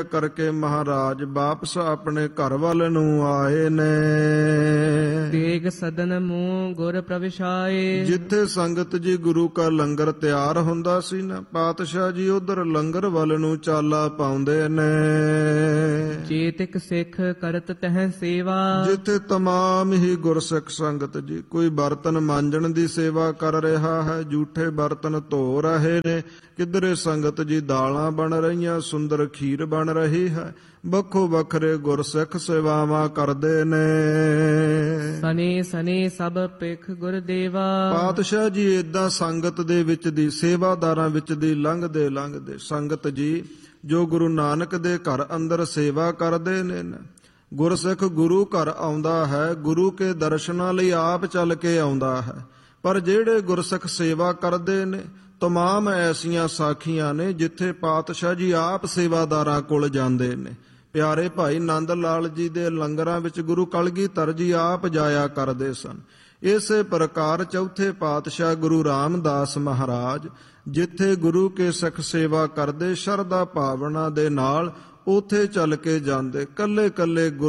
ਕਰਕੇ ਮਹਾਰਾਜ ਵਾਪਸ ਆਪਣੇ ਘਰ ਵੱਲ ਨੂੰ ਆਏ ਨੇ। ਤੇਗ ਸਦਨ ਮੂੰਹ ਗੁਰ ਪ੍ਰਵਿਸ਼ਾਏ। ਜਿੱਥੇ ਸੰਗਤ ਜੀ ਗੁਰੂ ਕਾ ਲੰਗਰ ਤਿਆਰ ਹੁੰਦਾ ਸੀ ਨਾ, ਪਾਤਸ਼ਾਹ ਜੀ ਉਧਰ ਲੰਗਰ ਵੱਲ ਨੂੰ ਚਾਲਾ ਪਾਉਂਦੇ ਨੇ। ਚੇਤਿਕ ਸਿੱਖ ਕਰਤ ਤਹਿ ਸੇਵਾ। ਜਿੱਥੇ ਤਮਾਮ ਹੀ ਗੁਰਸਿੱਖ ਸੰਗਤ ਜੀ ਕੋਈ ਬਰਤਨ ਮਾਂਜਣ ਦੀ ਸੇਵਾ ਕਰ ਰਿਹਾ ਹੈ, ਝੂਠੇ ਬਰਤਨ ਧੋ ਰਹੇ ਨੇ, ਕਿਧਰੇ ਸੰਗਤ ਜੀ ਦਾਲਾਂ ਬਣ ਰਹੀਆਂ, ਸੁੰਦਰ ਖੀਰ ਬਣ ਰਹੀ ਹੈ, ਵੱਖੋ ਵੱਖਰੇ ਗੁਰਸਿੱਖ ਸੇਵਾਵਾਂ ਕਰਦੇ ਨੇ। ਸਨੇ ਸਨੇ ਸਭ ਪਿਖ ਗੁਰਦੇਵਾ। ਪਾਤਸ਼ਾਹ ਜੀ ਏਦਾਂ ਸੰਗਤ ਦੇ ਵਿੱਚ ਦੀ, ਸੇਵਾਦਾਰਾਂ ਵਿੱਚ ਦੀ ਲੰਘਦੇ ਲੰਘਦੇ ਸੰਗਤ ਜੀ ਜੋ ਗੁਰੂ ਨਾਨਕ ਦੇ ਘਰ ਅੰਦਰ ਸੇਵਾ ਕਰਦੇ ਨੇ ਨਾ, ਗੁਰਸਿੱਖ ਗੁਰੂ ਘਰ ਆਉਂਦਾ ਹੈ, ਗੁਰੂ ਕੇ ਦਰਸ਼ਨਾਂ ਲਈ ਆਪ ਚੱਲ ਕੇ ਆਉਂਦਾ ਹੈ। ਪਰ ਜਿਹੜੇ ਗੁਰਸਿੱਖ ਸੇਵਾ ਕਰਦੇ ਨੇ, ਤਮਾਮ ਐਸੀਆਂ ਸਾਖੀਆਂ ਨੇ ਜਿੱਥੇ ਪਾਤਸ਼ਾਹ ਜੀ ਆਪ ਸੇਵਾਦਾਰਾਂ ਕੋਲ ਜਾਂਦੇ ਨੇ। ਪਿਆਰੇ ਭਾਈ ਨੰਦ ਲਾਲ ਜੀ ਦੇ ਲੰਗਰਾਂ ਵਿੱਚ ਗੁਰੂ ਕਲਗੀਧਰ ਜੀ ਆਪ ਜਾਇਆ ਕਰਦੇ ਸਨ। ਇਸੇ ਪ੍ਰਕਾਰ ਚੌਥੇ ਪਾਤਸ਼ਾਹ ਗੁਰੂ ਰਾਮਦਾਸ ਮਹਾਰਾਜ ਜਿੱਥੇ ਗੁਰੂ ਕੇ ਸਿੱਖ ਸੇਵਾ ਕਰਦੇ ਸ਼ਰਧਾ ਭਾਵਨਾ ਦੇ ਨਾਲ, ਉੱਥੇ ਚੱਲ ਕੇ ਜਾਂਦੇ। ਕੱਲੇ ਕੱਲੇ